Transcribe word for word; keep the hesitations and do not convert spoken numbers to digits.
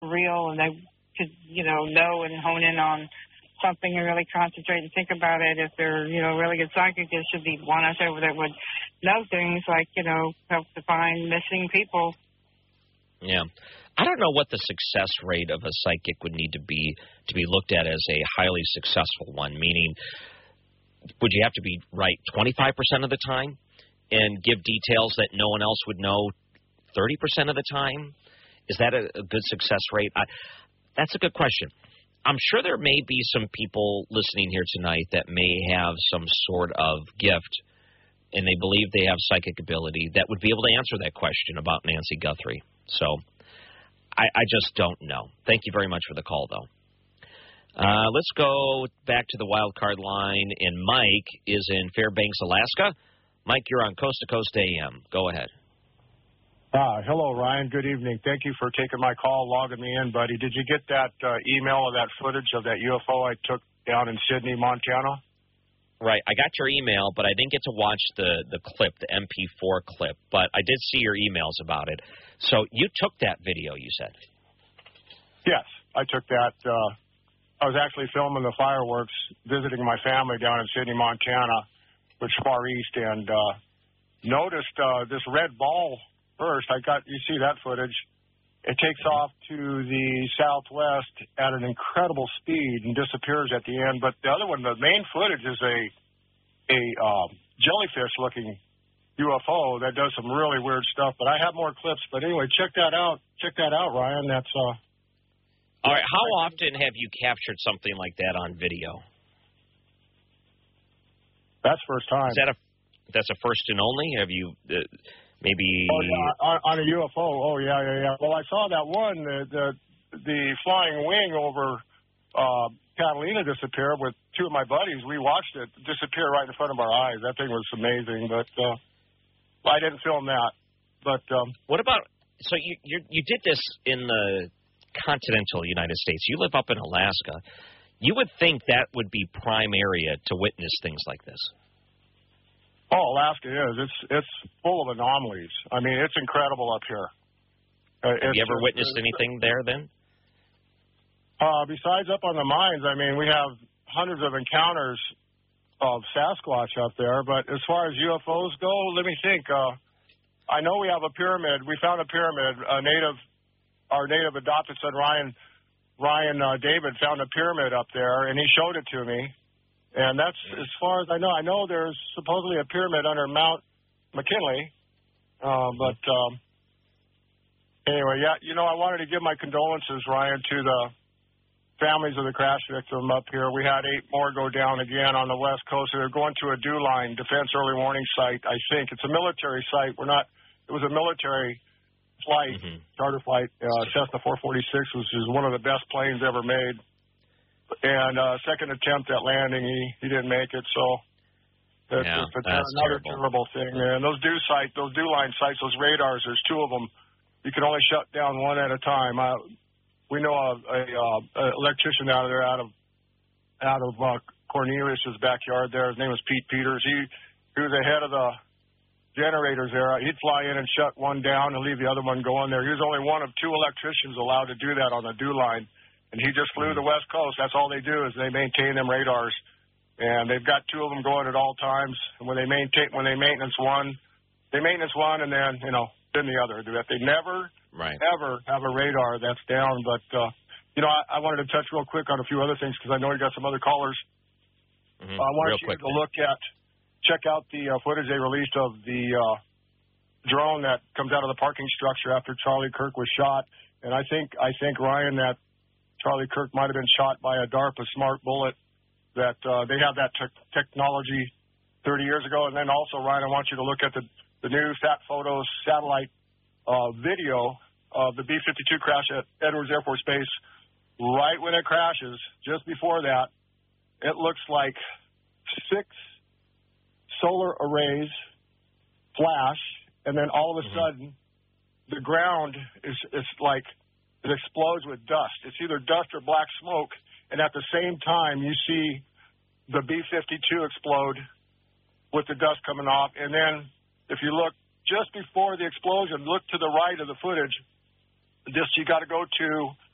real and they could, you know, know and hone in on something and really concentrate and think about it. If they're, you know, really good psychic, there should be one us over that would know things like, you know, help to find missing people. Yeah. I don't know what the success rate of a psychic would need to be to be looked at as a highly successful one, meaning would you have to be right twenty-five percent of the time and give details that no one else would know thirty percent of the time? Is that a, a good success rate? I, that's a good question. I'm sure there may be some people listening here tonight that may have some sort of gift and they believe they have psychic ability that would be able to answer that question about Nancy Guthrie. So I, I just don't know. Thank you very much for the call, though. Uh, let's go back to the wild card line, and Mike is in Fairbanks, Alaska. Mike, you're on Coast to Coast A M. Go ahead. Ah, hello, Ryan. Good evening. Thank you for taking my call, logging me in, buddy. Did you get that uh, email of that footage of that U F O I took down in Sydney, Montana? Right. I got your email, but I didn't get to watch the, the clip, the M P four clip. But I did see your emails about it. So you took that video, you said? Yes, I took that. Uh, I was actually filming the fireworks, visiting my family down in Sydney, Montana, which is far east, and uh, noticed uh, this red ball first. I got, you see that footage. It takes off to the southwest at an incredible speed and disappears at the end. But the other one, the main footage, is a a um, jellyfish-looking U F O that does some really weird stuff. But I have more clips. But anyway, check that out. Check that out, Ryan. That's uh. All right. How often have you captured something like that on video? That's first time. Is that a that's a first and only? Have you? Uh, Maybe oh, yeah, on, on a U F O. Oh yeah, yeah, yeah. Well, I saw that one, the the, the flying wing over uh, Catalina disappear with two of my buddies. We watched it disappear right in front of our eyes. That thing was amazing, but uh, I didn't film that. But um, what about? So you you you did this in the continental United States. You live up in Alaska. You would think that would be prime area to witness things like this. Oh, Alaska is. It's it's full of anomalies. I mean, it's incredible up here. Uh, Have you ever witnessed anything there then? Uh, besides up on the mines, I mean, we have hundreds of encounters of Sasquatch up there. But as far as U F Os go, let me think. Uh, I know we have a pyramid. We found a pyramid. A native, our native adopted son, Ryan, Ryan uh, David, found a pyramid up there, and he showed it to me. And that's as far as I know. I know there's supposedly a pyramid under Mount McKinley. Uh, but um, anyway, yeah, you know, I wanted to give my condolences, Ryan, to the families of the crash victim up here. We had eight more go down again on the West Coast. They're going to a DEW-line, Defense Early Warning Site, I think. It's a military site. We're not – it was a military flight, mm-hmm. charter flight, uh, Cessna four forty-six, which is one of the best planes ever made. And uh, second attempt at landing, he, he didn't make it. So that's, yeah, that's, that's another terrible. terrible thing. And those DEW site, those DEW-line sites, those radars, there's two of them. You can only shut down one at a time. I, we know a, a, a electrician out of there, out of out of uh, Cornelius's backyard there. His name was Pete Peters. He he was the head of the generators there. He'd fly in and shut one down and leave the other one going there. He was only one of two electricians allowed to do that on the DEW-line. And he just flew the West Coast. That's all they do is they maintain them radars, and they've got two of them going at all times. And when they maintain, when they maintenance one, they maintenance one, and then you know, then the other. That they never, right. ever have a radar that's down. But uh, you know, I, I wanted to touch real quick on a few other things because I know you got some other callers. Mm-hmm. Uh, I want real you quick, to then. look at, check out the uh, footage they released of the uh, drone that comes out of the parking structure after Charlie Kirk was shot. And I think, I think Ryan, that Charlie Kirk might have been shot by a DARPA smart bullet, that uh, they have that te- technology thirty years ago. And then also, Ryan, I want you to look at the, the new Sat Photos satellite uh, video of the B fifty-two crash at Edwards Air Force Base. Right when it crashes, just before that, it looks like six solar arrays flash, and then all of a mm-hmm. sudden, the ground is, is like, it explodes with dust. It's either dust or black smoke, and at the same time, you see the B fifty-two explode with the dust coming off. And then if you look just before the explosion, look to the right of the footage. This, you got to go to